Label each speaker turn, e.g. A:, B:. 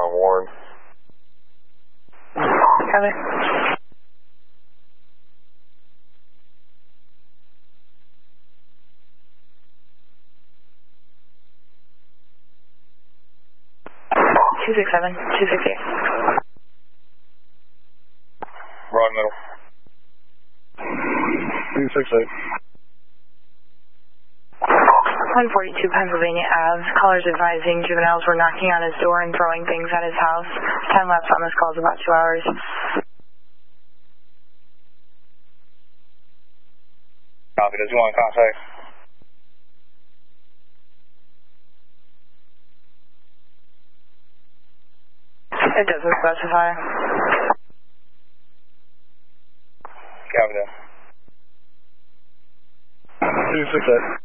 A: on Warren.
B: Copy. Two 6-7, 268.
A: Broad middle.
C: 268.
B: 142 Pennsylvania Ave. Callers advising juveniles were knocking on his door and throwing things at his house. Time lapse on this call is about 2 hours.
A: Copy. Does he want contact?
B: It doesn't specify.
A: Copy that.
C: 268.